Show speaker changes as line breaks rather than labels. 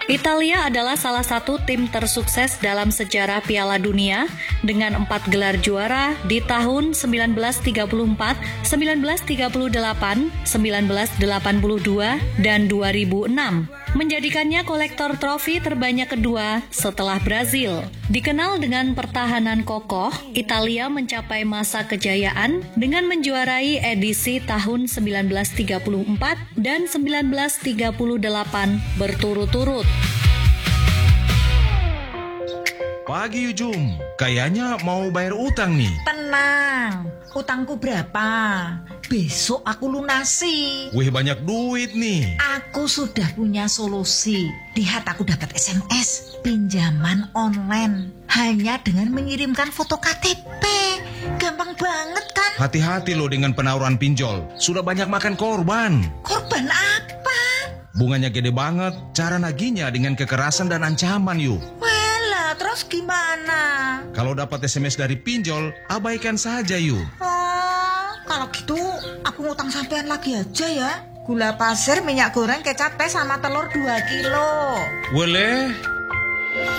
Italia adalah salah satu tim tersukses dalam sejarah Piala Dunia dengan 4 gelar juara di tahun 1934, 1938, 1982, dan 2006. Menjadikannya kolektor trofi terbanyak kedua setelah Brazil. Dikenal dengan pertahanan kokoh, Italia mencapai masa kejayaan dengan menjuarai edisi tahun 1934 dan 1938 berturut-turut.
Pagi Ujum, kayaknya mau bayar utang nih.
Tenang, utangku berapa? Besok aku lunasi.
Wih, banyak duit nih.
Aku sudah punya solusi. Lihat, aku dapat SMS pinjaman online hanya dengan mengirimkan foto KTP. Gampang banget kan?
Hati-hati loh dengan penawaran pinjol. Sudah banyak makan korban.
Korban apa?
Bunganya gede banget. Cara nagihnya dengan kekerasan dan ancaman yuk.
Terus gimana?
Kalau dapat SMS dari pinjol, abaikan saja yuk.
Oh, kalau gitu aku ngutang sampean lagi aja ya. Gula pasir, minyak goreng, kecap, teh, sama telur 2 kilo.
Boleh.